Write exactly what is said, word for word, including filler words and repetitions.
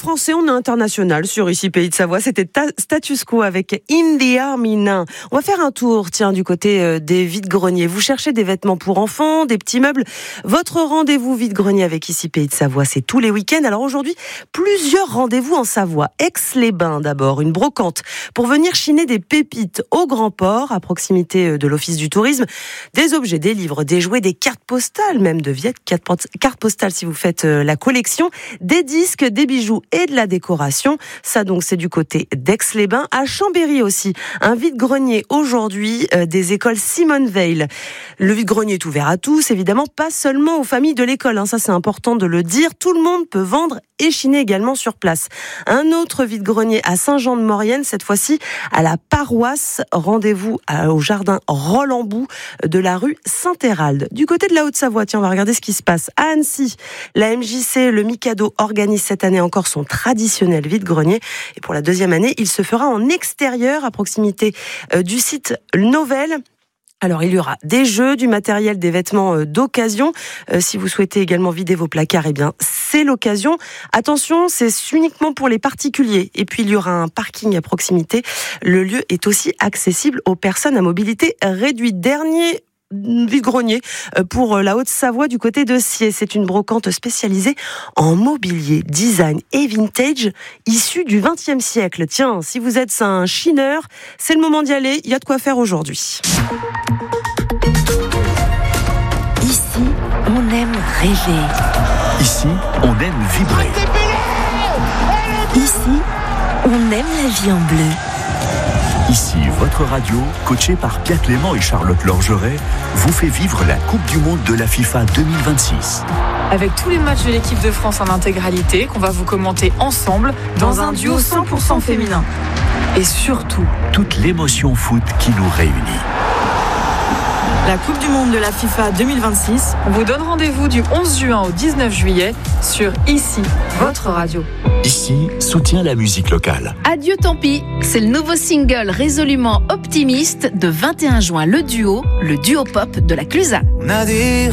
français, on est international sur Ici Pays de Savoie. C'était ta- Status Quo avec In the Army Nain. On va faire un tour, tiens, du côté euh, des vide-greniers. Vous cherchez des vêtements pour enfants, des petits meubles. Votre rendez-vous vide-grenier avec Ici Pays de Savoie, c'est tous les week-ends. Alors aujourd'hui, plusieurs rendez-vous en Savoie. Aix-les-Bains d'abord, une brocante pour venir chiner des pépites au Grand Port, à proximité de l'Office du Tourisme. Des objets, des livres, des jouets, des cartes postales, même de vieilles cartes postales si vous faites la collection, des disques, des bijoux et de la décoration. Ça donc c'est du côté d'Aix-les-Bains. À Chambéry aussi, un vide-grenier aujourd'hui euh, des écoles Simone Veil. Le vide-grenier est ouvert à tous, évidemment, pas seulement aux familles de l'école, hein, ça c'est important de le dire. Tout le monde peut vendre et chiner également sur place. Un autre vide-grenier à Saint-Jean-de-Maurienne, cette fois-ci à la paroisse. Rendez-vous à, au jardin Roland-Bou de la rue Saint-Hérald. Du côté de la Haute-Savoie, tiens, on va regarder ce qui se passe. À Annecy, la M J C, le Mikado, organise cette année encore son traditionnel vide-grenier. Et pour la deuxième année, il se fera en extérieur, à proximité euh, du site Novelle. Alors, il y aura des jeux, du matériel, des vêtements euh, d'occasion. Euh, si vous souhaitez également vider vos placards, eh bien, c'est l'occasion. Attention, c'est uniquement pour les particuliers. Et puis, il y aura un parking à proximité. Le lieu est aussi accessible aux personnes à mobilité réduite. Dernier vide-grenier pour la Haute-Savoie du côté de Sciez. C'est une brocante spécialisée en mobilier, design et vintage issu du vingtième siècle. Tiens, si vous êtes un chineur, c'est le moment d'y aller. Il y a de quoi faire aujourd'hui. Ici, on aime rêver. Ici, on aime vibrer. Ici, on aime la vie en bleu. Ici, votre radio, coachée par Pia Clément et Charlotte Lorgeret, vous fait vivre la Coupe du Monde de la FIFA deux mille vingt-six. Avec tous les matchs de l'équipe de France en intégralité, qu'on va vous commenter ensemble dans un duo cent pour cent féminin. Et surtout, toute l'émotion foot qui nous réunit. La Coupe du Monde de la FIFA deux mille vingt-six, on vous donne rendez-vous du onze juin au dix-neuf juillet sur Ici, votre radio. Ici, soutient la musique locale. Adieu tant pis, c'est le nouveau single résolument optimiste de vingt et un juin, le duo, le duo pop de la Clusa. Nadie